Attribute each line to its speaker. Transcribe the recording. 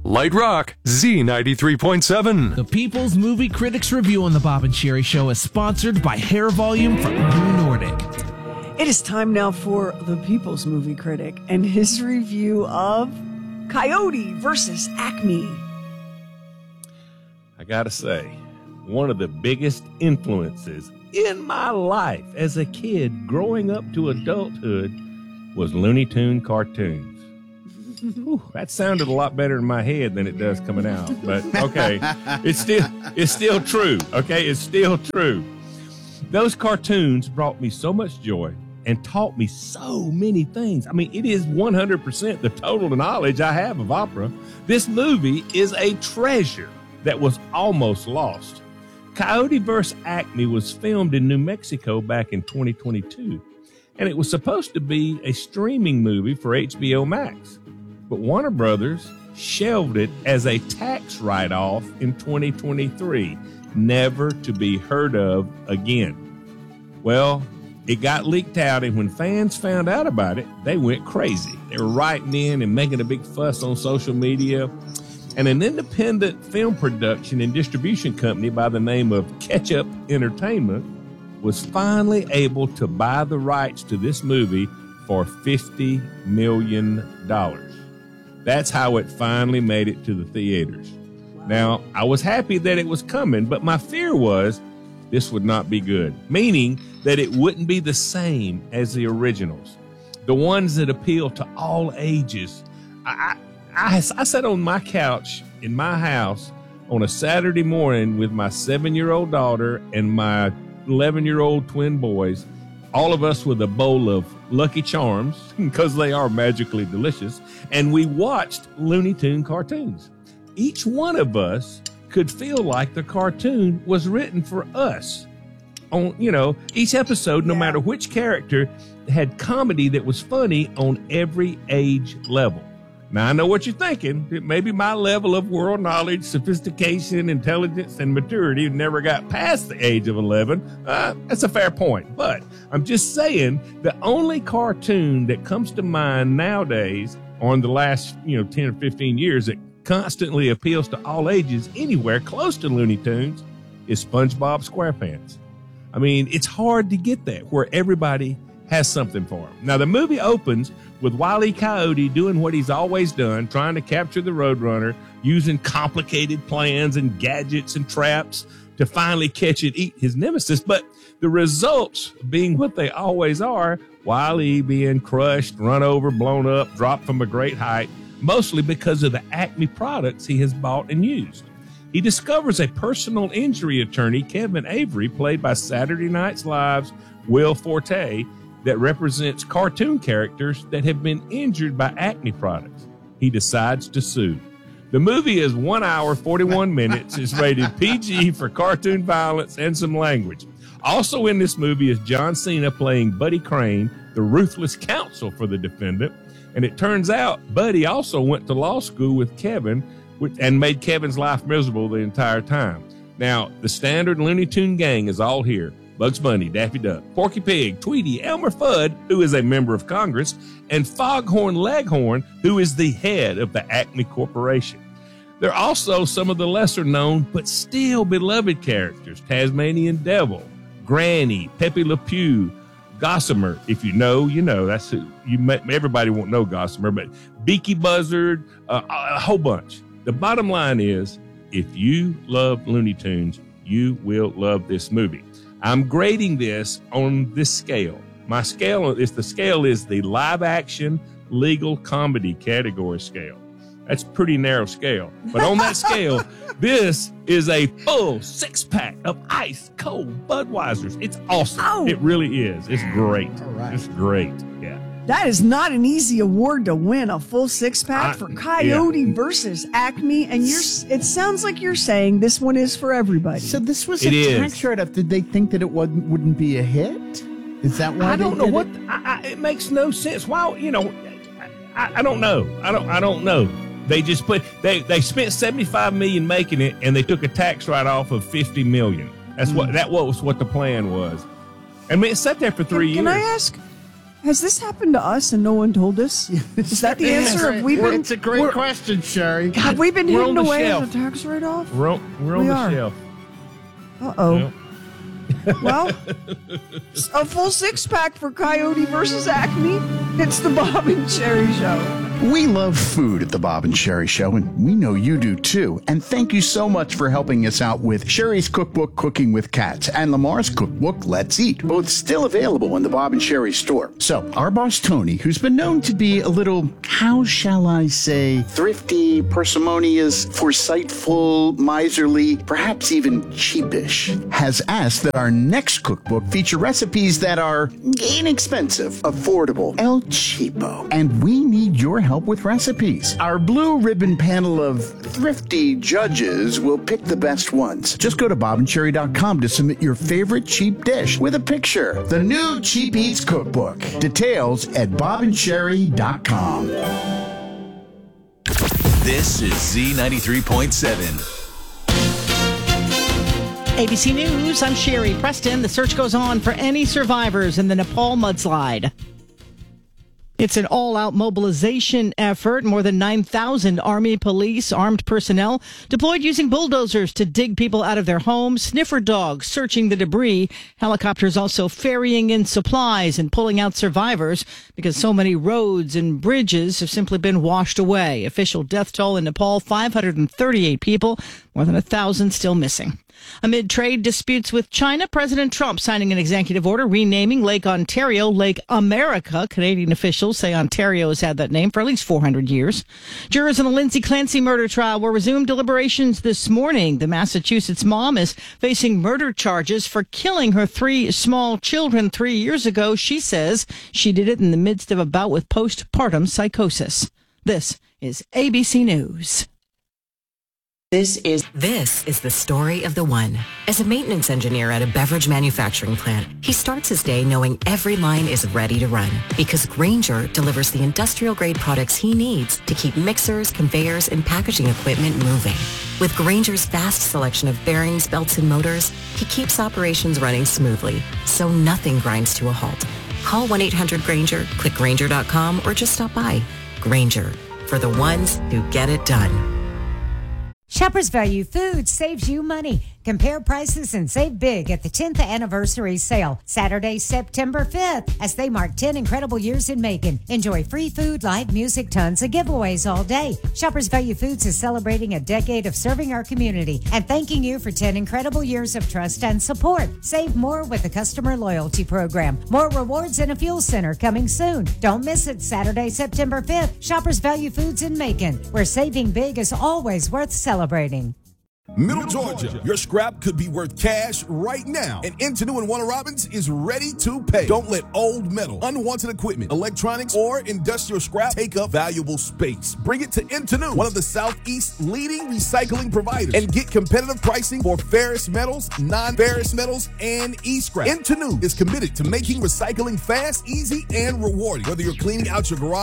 Speaker 1: Light Rock, Z93.7.
Speaker 2: The People's Movie Critics Review on the Bob and Sherry Show is sponsored by Hair Volume from New Nordic.
Speaker 3: It is time now for the People's Movie Critic and his review of Coyote versus Acme.
Speaker 4: I gotta say, one of the biggest influences in my life as a kid growing up to adulthood was Looney Tune cartoons. Whew, that sounded a lot better in my head than it does coming out, but okay, it's still true. Okay, it's still true. Those cartoons brought me so much joy and taught me so many things. I mean, it is 100% the total knowledge I have of opera. This movie is a treasure that was almost lost. Coyote vs. Acme was filmed in New Mexico back in 2022, and it was supposed to be a streaming movie for HBO Max. But Warner Brothers shelved it as a tax write-off in 2023, never to be heard of again. Well, it got leaked out, and when fans found out about it, they went crazy. They were writing in and making a big fuss on social media. And an independent film production and distribution company by the name of Ketchup Entertainment was finally able to buy the rights to this movie for $50 million. That's how it finally made it to the theaters. Now, I was happy that it was coming, but my fear was this would not be good, meaning that it wouldn't be the same as the originals, the ones that appeal to all ages. I sat on my couch in my house on a Saturday morning with my 7-year-old daughter and my 11-year-old twin boys, all of us with a bowl of Lucky Charms, because they are magically delicious, and we watched Looney Tune cartoons. Each one of us could feel like the cartoon was written for us. On, each episode, no matter which character, had comedy that was funny on every age level. Now, I know what you're thinking. Maybe my level of world knowledge, sophistication, intelligence, and maturity never got past the age of 11. That's a fair point. But I'm just saying the only cartoon that comes to mind nowadays on the last, 10 or 15 years that constantly appeals to all ages anywhere close to Looney Tunes is SpongeBob SquarePants. I mean, it's hard to get that where everybody has something for him. Now, the movie opens with Wile E. Coyote doing what he's always done, trying to capture the Roadrunner, using complicated plans and gadgets and traps to finally catch and eat his nemesis. But the results being what they always are, Wile E. being crushed, run over, blown up, dropped from a great height, mostly because of the Acme products he has bought and used. He discovers a personal injury attorney, Kevin Avery, played by Saturday Night Live's Will Forte, that represents cartoon characters that have been injured by Acme products. He decides to sue. The movie is 1 hour, 41 minutes. It's rated PG for cartoon violence and some language. Also in this movie is John Cena playing Buddy Crane, the ruthless counsel for the defendant. And it turns out Buddy also went to law school with Kevin and made Kevin's life miserable the entire time. Now, the standard Looney Tune gang is all here. Bugs Bunny, Daffy Duck, Porky Pig, Tweety, Elmer Fudd, who is a member of Congress, and Foghorn Leghorn, who is the head of the Acme Corporation. There are also some of the lesser known but still beloved characters: Tasmanian Devil, Granny, Pepe Le Pew, Gossamer. If you know, you know. That's who everybody won't know Gossamer, but Beaky Buzzard, a whole bunch. The bottom line is, if you love Looney Tunes, you will love this movie. I'm grading this on this scale. My scale is the live action legal comedy category scale. That's a pretty narrow scale. But on that scale, this is a full 6-pack of ice cold Budweisers. It's awesome. Oh. It really is. It's great. All right. It's great. Yeah.
Speaker 3: That is not an easy award to win, a full 6-pack for Coyote versus Acme. And it sounds like you're saying this one is for everybody.
Speaker 5: So this was a tax write-off. Did they think that it wouldn't be a hit? Is that why
Speaker 4: I don't know what it makes no sense. Well, I don't know. I don't know. They just they spent $75 million making it, and they took a tax write-off of $50 million. That's what the plan was. I mean, it sat there for 3 years.
Speaker 3: Can I ask? Has this happened to us and no one told us? Is that the answer?
Speaker 5: It's a great question, Sherry.
Speaker 3: Have we been
Speaker 4: We're
Speaker 3: hidden
Speaker 4: on the
Speaker 3: away
Speaker 4: shelf.
Speaker 3: on a tax write-off?
Speaker 4: We're on
Speaker 3: We
Speaker 4: the
Speaker 3: are.
Speaker 4: shelf.
Speaker 3: Uh-oh.
Speaker 4: Well,
Speaker 3: Well, a full six-pack for Coyote versus Acme. It's the Bob and Sherry Show.
Speaker 5: We love food at the Bob and Sherry Show, and we know you do too. And thank you so much for helping us out with Sherry's cookbook, Cooking with Cats, and Lamar's cookbook, Let's Eat, both still available in the Bob and Sherry store. So, our boss Tony, who's been known to be a little, how shall I say, thrifty, parsimonious, foresightful, miserly, perhaps even cheapish, has asked that our next cookbook feature recipes that are inexpensive, affordable, El Cheapo. And we need your help with recipes. Our blue ribbon panel of thrifty judges will pick the best ones. Just go to bobandcherry.com to submit your favorite cheap dish with a picture. The new Cheap Eats Cookbook. Details at bobandcherry.com.
Speaker 6: This is Z93.7.
Speaker 7: ABC News, I'm Sherry Preston. The search goes on for any survivors in the Nepal mudslide. It's an all-out mobilization effort. More than 9,000 Army, police, armed personnel deployed using bulldozers to dig people out of their homes, sniffer dogs searching the debris, helicopters also ferrying in supplies and pulling out survivors because so many roads and bridges have simply been washed away. Official death toll in Nepal, 538 people, more than 1,000 still missing. Amid trade disputes with China, President Trump signing an executive order renaming Lake Ontario Lake America. Canadian officials say Ontario has had that name for at least 400 years. Jurors in the Lindsay Clancy murder trial will resume deliberations this morning. The Massachusetts mom is facing murder charges for killing her 3 small children 3 years ago. She says she did it in the midst of a bout with postpartum psychosis. This is ABC News.
Speaker 8: This is the story of the one. As a maintenance engineer at a beverage manufacturing plant, he starts his day knowing every line is ready to run because Grainger delivers the industrial-grade products he needs to keep mixers, conveyors, and packaging equipment moving. With Grainger's vast selection of bearings, belts, and motors, he keeps operations running smoothly, so nothing grinds to a halt. Call 1-800-GRAINGER, click Grainger.com, or just stop by. Grainger, for the ones who get it done.
Speaker 9: Shoppers Value Foods saves you money. Compare prices and save big at the 10th anniversary sale, Saturday, September 5th, as they mark 10 incredible years in Macon. Enjoy free food, live music, tons of giveaways all day. Shoppers Value Foods is celebrating a decade of serving our community and thanking you for 10 incredible years of trust and support. Save more with the customer loyalty program. More rewards and a fuel center coming soon. Don't miss it, Saturday, September 5th. Shoppers Value Foods in Macon, where saving big is always worth celebrating.
Speaker 10: Middle Georgia, your scrap could be worth cash right now. And Intenu and Warner Robins is ready to pay. Don't let old metal, unwanted equipment, electronics, or industrial scrap take up valuable space. Bring it to Intenu, one of the Southeast's leading recycling providers, and get competitive pricing for ferrous metals, non-ferrous metals, and e-scrap. Intenu is committed to making recycling fast, easy, and rewarding. Whether you're cleaning out your garage